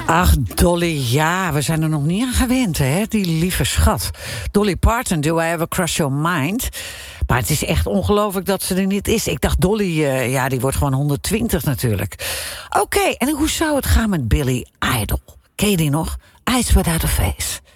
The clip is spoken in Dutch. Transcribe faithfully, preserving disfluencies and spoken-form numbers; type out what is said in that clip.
Ach, Dolly, ja, we zijn er nog niet aan gewend, hè? Die lieve schat. Dolly Parton, Do I Ever Cross Your Mind? Maar het is echt ongelooflijk dat ze er niet is. Ik dacht, Dolly, uh, ja, die wordt gewoon honderdtwintig natuurlijk. Oké, okay, en hoe zou het gaan met Billy Idol? Ken je die nog? Eyes Without a Face.